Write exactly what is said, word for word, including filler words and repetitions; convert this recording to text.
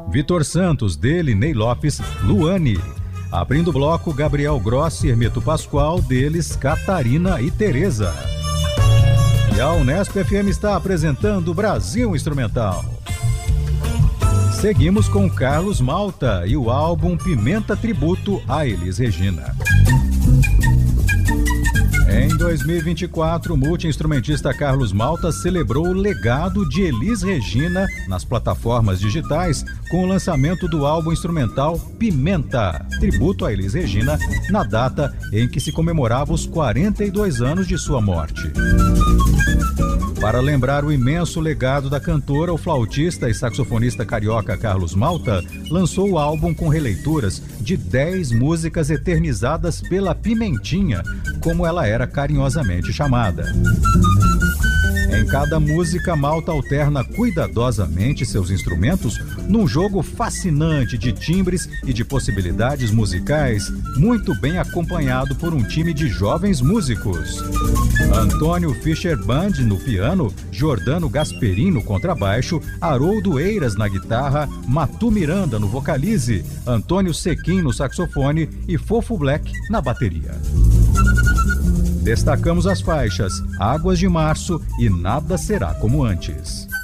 Vitor Santos, dele, Ney Lopes, Luane. Abrindo o bloco, Gabriel Grossi, Hermeto Pascoal, deles, Catarina e Tereza. E a Unesp F M está apresentando Brasil Instrumental. Seguimos com Carlos Malta e o álbum Pimenta Tributo a Elis Regina. Em dois mil e vinte e quatro, o multi-instrumentista Carlos Malta celebrou o legado de Elis Regina nas plataformas digitais com o lançamento do álbum instrumental Pimenta, tributo a Elis Regina, na data em que se comemorava os quarenta e dois anos de sua morte. Para lembrar o imenso legado da cantora, o flautista e saxofonista carioca Carlos Malta lançou o álbum com releituras de dez músicas eternizadas pela Pimentinha, como ela era carinhosamente chamada. Em cada música, Malta alterna cuidadosamente seus instrumentos num jogo fascinante de timbres e de possibilidades musicais, muito bem acompanhado por um time de jovens músicos. Antônio Fischer Band no piano, Jordano Gasperin no contrabaixo, Haroldo Eiras na guitarra, Matu Miranda no vocalize, Antônio Sequim no saxofone e Fofo Black na bateria. Destacamos as faixas Águas de Março e Nada Será Como Antes.